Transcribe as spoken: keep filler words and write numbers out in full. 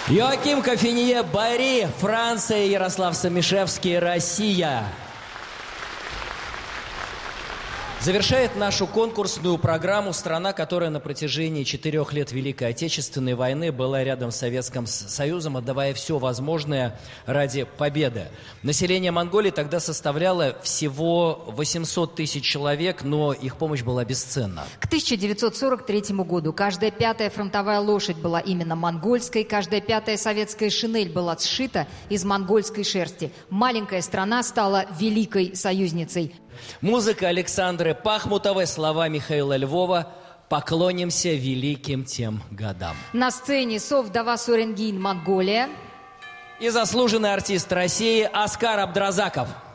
Йоаким Кофинье, Бари, Франция, Ярослав Самишевский, Россия. Завершает нашу конкурсную программу страна, которая на протяжении четырех лет Великой Отечественной войны была рядом с Советским Союзом, отдавая все возможное ради победы. Население Монголии тогда составляло всего восемьсот тысяч человек, но их помощь была бесценна. К тысяча девятьсот сорок третьему году каждая пятая фронтовая лошадь была именно монгольской, каждая пятая советская шинель была сшита из монгольской шерсти. Маленькая страна стала великой союзницей. Музыка Александры Пахмутовой, слова Михаила Львова. Поклонимся великим тем годам. На сцене Совдава Соренгин, Монголия. И заслуженный артист России Оскар Абдразаков.